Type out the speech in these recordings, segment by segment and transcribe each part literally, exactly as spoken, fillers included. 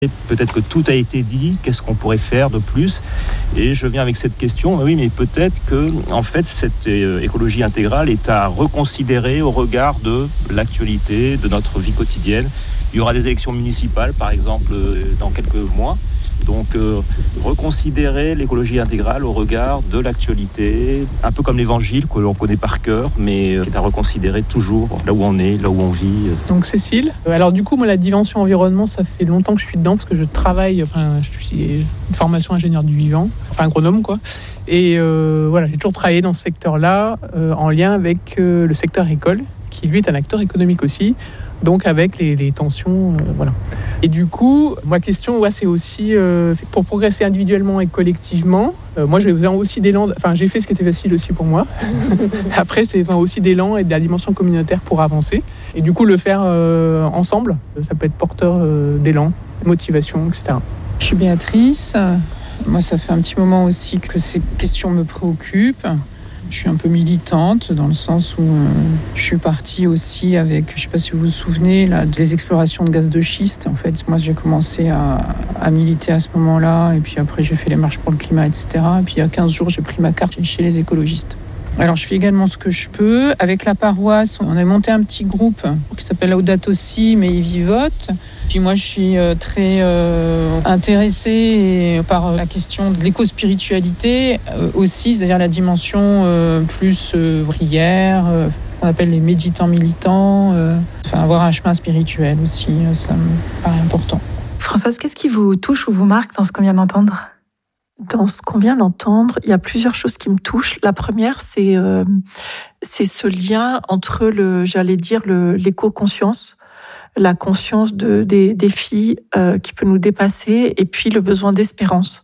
Peut-être que tout a été dit, qu'est-ce qu'on pourrait faire de plus? Et je viens avec cette question, oui, mais peut-être que, en fait, cette écologie intégrale est à reconsidérer au regard de l'actualité, de notre vie quotidienne. Il y aura des élections municipales, par exemple, dans quelques mois. Donc, euh, reconsidérer l'écologie intégrale au regard de l'actualité, un peu comme l'évangile que l'on connaît par cœur, mais euh, qui est à reconsidérer toujours là où on est, là où on vit. Donc Cécile, alors du coup, moi, la dimension environnement, ça fait longtemps que je suis dedans parce que je travaille, enfin, je suis une formation ingénieur du vivant, enfin agronome, quoi. Et euh, voilà, j'ai toujours travaillé dans ce secteur-là, euh, en lien avec euh, le secteur école, qui lui est un acteur économique aussi. Donc avec les, les tensions, euh, voilà. Et du coup, ma question, ouais, c'est aussi euh, pour progresser individuellement et collectivement. Euh, moi, j'ai aussi d'élan. Enfin, j'ai fait ce qui était facile aussi pour moi. Après, c'est enfin, aussi d'élan et de la dimension communautaire pour avancer. Et du coup, le faire euh, ensemble, ça peut être porteur euh, d'élan, de motivation, et cetera. Je suis Béatrice. Moi, ça fait un petit moment aussi que ces questions me préoccupent. Je suis un peu militante dans le sens où euh, je suis partie aussi avec, je ne sais pas si vous vous souvenez, là, des explorations de gaz de schiste. En fait, moi, j'ai commencé à, à militer à ce moment-là. Et puis après, j'ai fait les marches pour le climat, et cetera. Et puis il y a quinze jours, j'ai pris ma carte chez les écologistes. Alors, je fais également ce que je peux. Avec la paroisse, on a monté un petit groupe qui s'appelle Laudato Si, mais il vivote. Puis moi, je suis très euh, intéressée par la question de l'éco-spiritualité euh, aussi, c'est-à-dire la dimension euh, plus euh, ouvrière, euh, qu'on appelle les méditants militants. Euh, enfin, avoir un chemin spirituel aussi, euh, ça me paraît important. Françoise, qu'est-ce qui vous touche ou vous marque dans ce qu'on vient d'entendre ? Dans ce qu'on vient d'entendre, il y a plusieurs choses qui me touchent. La première, c'est, euh, c'est ce lien entre, le, j'allais dire, le, l'éco-conscience, la conscience de, des, des filles euh, qui peut nous dépasser, et puis le besoin d'espérance.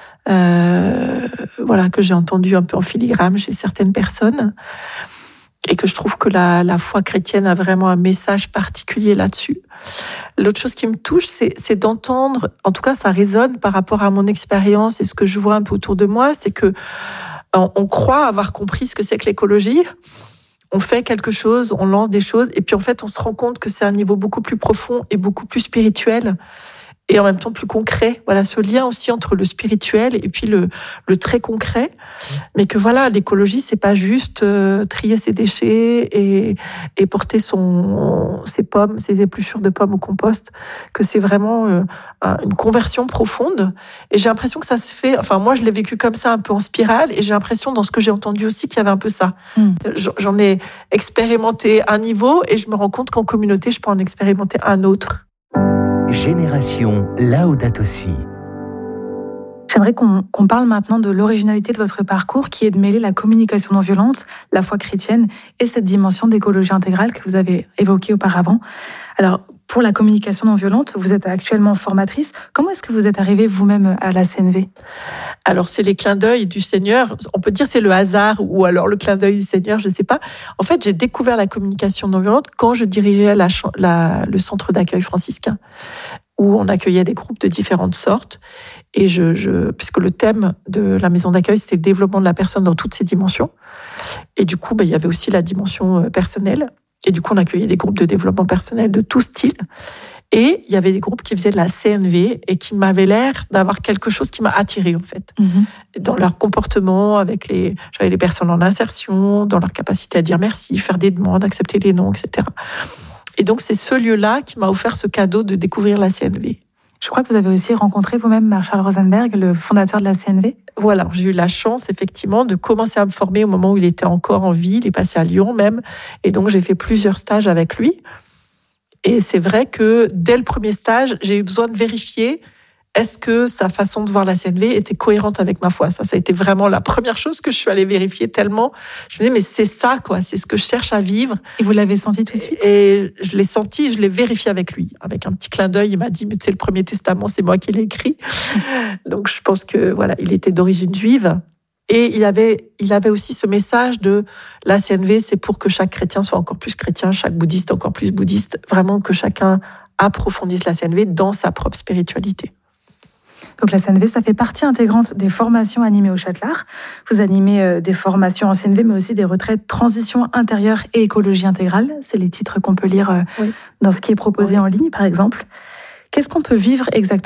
Euh, voilà, que j'ai entendu un peu en filigrane chez certaines personnes, et que je trouve que la, la foi chrétienne a vraiment un message particulier là-dessus. L'autre chose qui me touche, c'est, c'est d'entendre, en tout cas ça résonne par rapport à mon expérience et ce que je vois un peu autour de moi, c'est que on, on croit avoir compris ce que c'est que l'écologie. On fait quelque chose, on lance des choses, et puis en fait, on se rend compte que c'est un niveau beaucoup plus profond et beaucoup plus spirituel, et en même temps plus concret. Voilà, ce lien aussi entre le spirituel et puis le, le très concret. Mais que voilà, l'écologie, c'est pas juste euh, trier ses déchets et, et porter son, ses pommes, ses épluchures de pommes au compost, que c'est vraiment euh, une conversion profonde. Et j'ai l'impression que ça se fait, enfin moi je l'ai vécu comme ça, un peu en spirale, et j'ai l'impression dans ce que j'ai entendu aussi qu'il y avait un peu ça. Mm. J'en ai expérimenté un niveau, et je me rends compte qu'en communauté, je peux en expérimenter un autre. Génération Laudato Si. J'aimerais qu'on, qu'on parle maintenant de l'originalité de votre parcours, qui est de mêler la communication non violente, la foi chrétienne et cette dimension d'écologie intégrale que vous avez évoquée auparavant. Alors, pour la communication non violente, vous êtes actuellement formatrice. Comment est-ce que vous êtes arrivée vous-même à la C N V ? Alors, c'est les clins d'œil du Seigneur. On peut dire c'est le hasard ou alors le clin d'œil du Seigneur, je ne sais pas. En fait, j'ai découvert la communication non violente quand je dirigeais la, la, le centre d'accueil franciscain, où on accueillait des groupes de différentes sortes. Et je, je, puisque le thème de la maison d'accueil, c'était le développement de la personne dans toutes ses dimensions. Et du coup, ben, il y avait aussi la dimension personnelle. Et du coup, on accueillait des groupes de développement personnel de tout style. Et il y avait des groupes qui faisaient de la C N V et qui m'avaient l'air d'avoir quelque chose qui m'a attirée, en fait. Mm-hmm. Dans leur comportement, avec les, j'avais les personnes en insertion, dans leur capacité à dire merci, faire des demandes, accepter les noms, et cetera. Et donc, c'est ce lieu-là qui m'a offert ce cadeau de découvrir la C N V. Je crois que vous avez aussi rencontré vous-même Marshall Rosenberg, le fondateur de la C N V. Voilà, j'ai eu la chance, effectivement, de commencer à me former au moment où il était encore en vie. Il est passé à Lyon même. Et donc, j'ai fait plusieurs stages avec lui. Et c'est vrai que dès le premier stage, j'ai eu besoin de vérifier est-ce que sa façon de voir la C N V était cohérente avec ma foi. Ça, ça a été vraiment la première chose que je suis allée vérifier tellement. Je me disais, mais c'est ça, quoi. C'est ce que je cherche à vivre. Et vous l'avez senti tout de suite ? Et je l'ai senti, je l'ai vérifié avec lui. Avec un petit clin d'œil, il m'a dit, mais tu sais, le Premier Testament, c'est moi qui l'ai écrit. Donc, je pense que, voilà, il était d'origine juive. Et il avait, il avait aussi ce message de la C N V, c'est pour que chaque chrétien soit encore plus chrétien, chaque bouddhiste encore plus bouddhiste. Vraiment que chacun approfondisse la C N V dans sa propre spiritualité. Donc la C N V, ça fait partie intégrante des formations animées au Châtelard. Vous animez euh, des formations en C N V, mais aussi des retraites transition intérieure et écologie intégrale. C'est les titres qu'on peut lire euh, oui. dans ce qui est proposé oui. en ligne, par exemple. Qu'est-ce qu'on peut vivre exactement